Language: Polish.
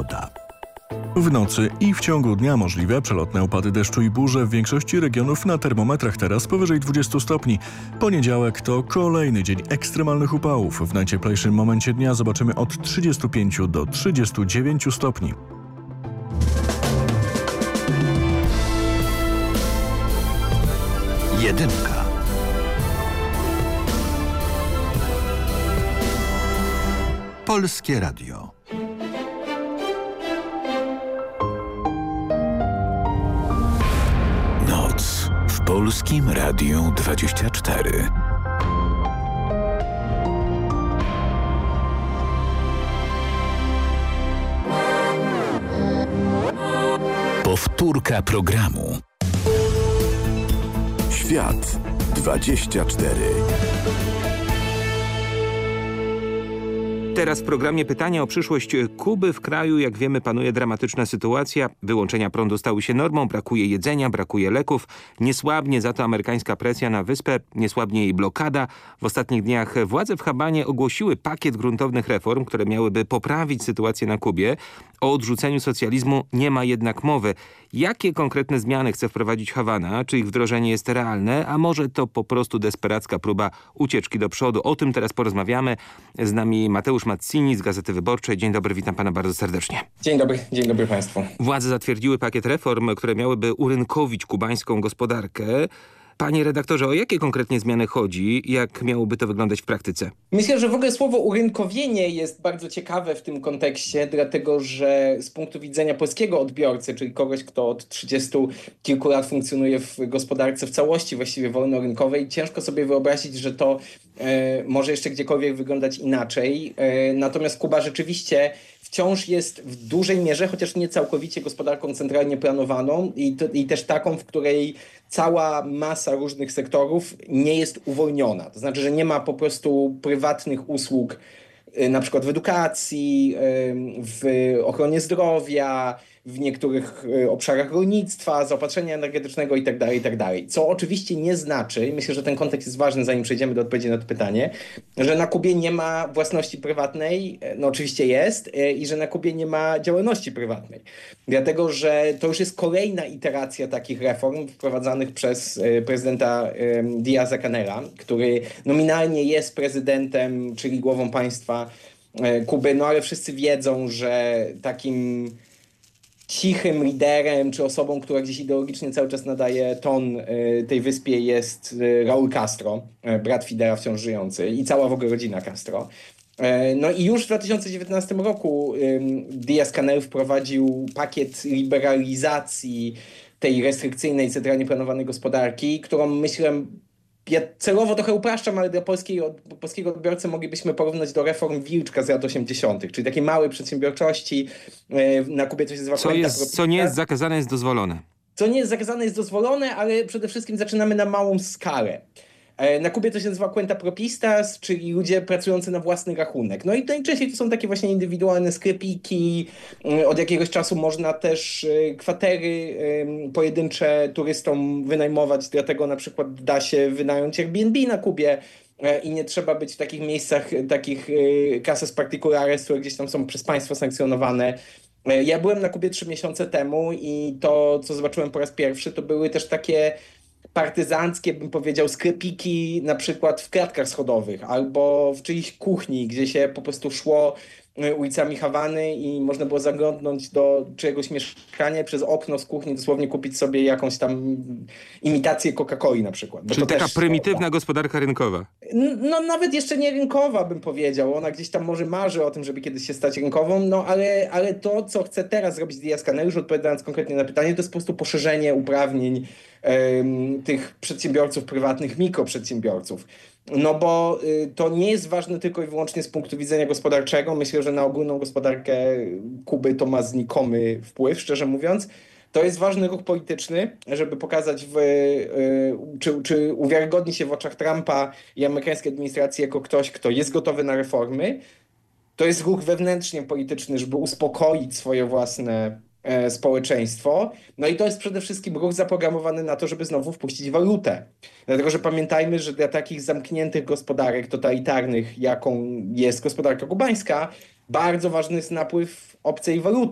Pogoda. W nocy i w ciągu dnia możliwe przelotne opady deszczu i burze w większości regionów na termometrach teraz powyżej 20 stopni. Poniedziałek to kolejny dzień ekstremalnych upałów. W najcieplejszym momencie dnia zobaczymy od 35 do 39 stopni. Jedynka. Polskie Radio. Noc w Polskim Radiu 24. Powtórka programu. Świat 24. Teraz w programie pytania o przyszłość Kuby. W kraju, jak wiemy, panuje dramatyczna sytuacja. Wyłączenia prądu stały się normą, brakuje jedzenia, brakuje leków. Nie słabnie za to amerykańska presja na wyspę, nie słabnie jej blokada. W ostatnich dniach władze w Habanie ogłosiły pakiet gruntownych reform, które miałyby poprawić sytuację na Kubie. O odrzuceniu socjalizmu nie ma jednak mowy. Jakie konkretne zmiany chce wprowadzić Hawana? Czy ich wdrożenie jest realne? A może to po prostu desperacka próba ucieczki do przodu? O tym teraz porozmawiamy. Z nami Mateusz Mazzini z Gazety Wyborczej. Dzień dobry, witam pana bardzo serdecznie. Dzień dobry państwu. Władze zatwierdziły pakiet reform, które miałyby urynkowić kubańską gospodarkę. Panie redaktorze, o jakie konkretnie zmiany chodzi? Jak miałoby to wyglądać w praktyce? Myślę, że w ogóle słowo urynkowienie jest bardzo ciekawe w tym kontekście, dlatego że z punktu widzenia polskiego odbiorcy, czyli kogoś, kto od 30 kilku lat funkcjonuje w gospodarce w całości właściwie wolnorynkowej, ciężko sobie wyobrazić, że to może jeszcze gdziekolwiek wyglądać inaczej. Natomiast Kuba rzeczywiście wciąż jest w dużej mierze, chociaż nie całkowicie, gospodarką centralnie planowaną i też taką, w której cała masa różnych sektorów nie jest uwolniona. To znaczy, że nie ma po prostu prywatnych usług, na przykład w edukacji, w ochronie zdrowia, w niektórych obszarach rolnictwa, zaopatrzenia energetycznego itd., itd. Co oczywiście nie znaczy, myślę, że ten kontekst jest ważny, zanim przejdziemy do odpowiedzi na to pytanie, że na Kubie nie ma własności prywatnej, no oczywiście jest, i że na Kubie nie ma działalności prywatnej. Dlatego, że to już jest kolejna iteracja takich reform wprowadzanych przez prezydenta Díaza-Canela, który nominalnie jest prezydentem, czyli głową państwa Kuby, no ale wszyscy wiedzą, że takim cichym liderem, czy osobą, która gdzieś ideologicznie cały czas nadaje ton tej wyspie jest Raúl Castro, brat Fidela wciąż żyjący i cała w ogóle rodzina Castro. No i już w 2019 roku Díaz-Canel wprowadził pakiet liberalizacji tej restrykcyjnej, centralnie planowanej gospodarki, którą myślę, ja celowo trochę upraszczam, ale dla polskiego odbiorcy moglibyśmy porównać do reform Wilczka z lat 80., czyli takiej małej przedsiębiorczości. Na Kubie to się nazywa Co nie jest zakazane, jest dozwolone. Co nie jest zakazane, jest dozwolone, ale przede wszystkim zaczynamy na małą skalę. Na Kubie to się nazywa cuenta propistas, czyli ludzie pracujący na własny rachunek. No i najczęściej to są takie właśnie indywidualne sklepiki. Od jakiegoś czasu można też kwatery pojedyncze turystom wynajmować, dlatego na przykład da się wynająć Airbnb na Kubie i nie trzeba być w takich miejscach, takich casas particulares, które gdzieś tam są przez państwo sankcjonowane. Ja byłem na Kubie 3 miesiące temu i to, co zobaczyłem po raz pierwszy, to były też takie partyzanckie, bym powiedział, sklepiki na przykład w klatkach schodowych albo w czyjejś kuchni, gdzie się po prostu szło ulicami Hawany i można było zaglądnąć do czyjegoś mieszkania przez okno z kuchni, dosłownie kupić sobie jakąś tam imitację Coca-Coli na przykład. Czyli taka prymitywna gospodarka rynkowa. No nawet jeszcze nie rynkowa, bym powiedział. Ona gdzieś tam może marzy o tym, żeby kiedyś się stać rynkową, no ale to, co chce teraz zrobić Díaz-Canel, już odpowiadając konkretnie na pytanie, to jest po prostu poszerzenie uprawnień tych przedsiębiorców prywatnych, mikroprzedsiębiorców. No bo to nie jest ważne tylko i wyłącznie z punktu widzenia gospodarczego. Myślę, że na ogólną gospodarkę Kuby to ma znikomy wpływ, szczerze mówiąc. To jest ważny ruch polityczny, żeby pokazać, czy uwiarygodni się w oczach Trumpa i amerykańskiej administracji jako ktoś, kto jest gotowy na reformy. To jest ruch wewnętrznie polityczny, żeby uspokoić swoje własne społeczeństwo. No i to jest przede wszystkim ruch zaprogramowany na to, żeby znowu wpuścić walutę. Dlatego, że pamiętajmy, że dla takich zamkniętych gospodarek totalitarnych, jaką jest gospodarka kubańska, bardzo ważny jest napływ obcej waluty.